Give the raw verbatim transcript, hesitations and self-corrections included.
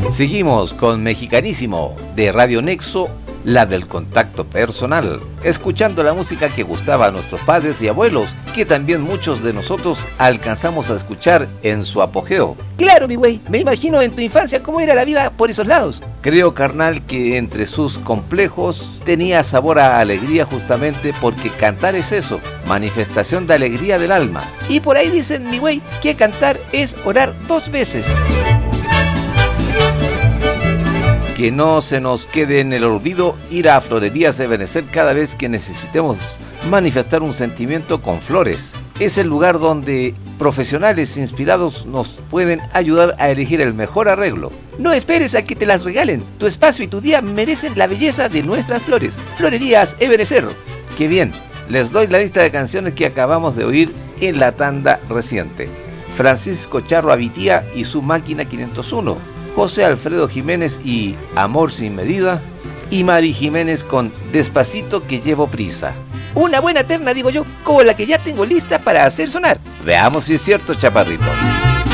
Seguimos con Mexicanísimo de Radio Nexo, la del contacto personal, escuchando la música que gustaba a nuestros padres y abuelos, que también muchos de nosotros alcanzamos a escuchar en su apogeo. Claro, mi güey, me imagino en tu infancia cómo era la vida por esos lados. Creo, carnal, que entre sus complejos tenía sabor a alegría, justamente porque cantar es eso, manifestación de alegría del alma. Y por ahí dicen, mi güey, que cantar es orar dos veces. Que no se nos quede en el olvido ir a Florerías Ebenecer cada vez que necesitemos manifestar un sentimiento con flores. Es el lugar donde profesionales inspirados nos pueden ayudar a elegir el mejor arreglo. No esperes a que te las regalen. Tu espacio y tu día merecen la belleza de nuestras flores. Florerías Ebenecer. Qué bien, les doy la lista de canciones que acabamos de oír en la tanda reciente. Francisco Charro Abitía y su Máquina quinientos uno. José Alfredo Jiménez y Amor sin medida, y Mari Jiménez con Despacito que llevo prisa. Una buena terna, digo yo, como la que ya tengo lista para hacer sonar. Veamos si es cierto, chaparrito.